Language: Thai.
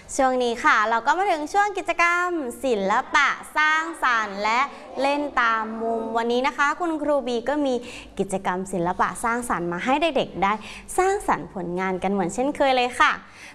ช่วงนี้ค่ะเราก็มาถึงช่วงกิจกรรมศิลปะสร้างสรรค์และเล่นตามมุมวันนี้นะคะคุณครูบีก็มีกิจกรรมศิลปะสร้างสรรค์มาให้เด็กๆได้สร้างสรรค์ผลงานกันเหมือนเช่นเคยเลยค่ะ